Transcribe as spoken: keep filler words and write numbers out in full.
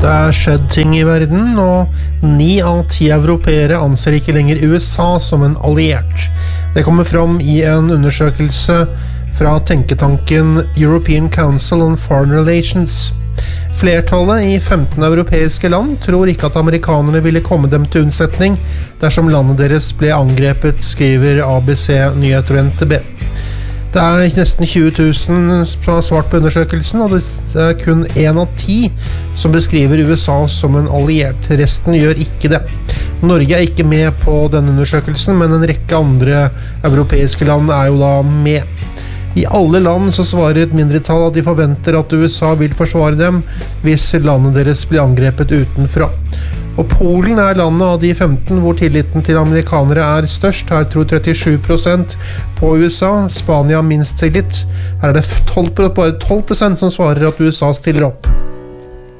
Det er skjedd ting i verden, og ni av ti europeere anser ikke lenger U S A som en alliert. Det kommer fram i en undersøkelse fra tenketanken European Council on Foreign Relations. Flertallet i femten europeiske land tror ikke at amerikanerne ville komme dem til unnsetning dersom landet deres ble angrepet, skriver A B C Nyheter og N T B. Det er nesten tjue tusen som har svart på undersøkelsen, og det er kun en av ti som beskriver U S A som en alliert. Resten gjør ikke det. Norge er ikke med på denne undersøkelsen, men en rekke andre europeiske land er jo da med. I alle land så svarer et mindretall at de forventer at U S A vil forsvare dem hvis landet deres blir angrepet utenfra. Og Polen er landet av de femten hvor tilliten til amerikanere er størst. Her tror trettisju prosent på U S A. Spania minst tillit. Her er det tolv, bare tolv prosent som svarer at U S A stiller opp.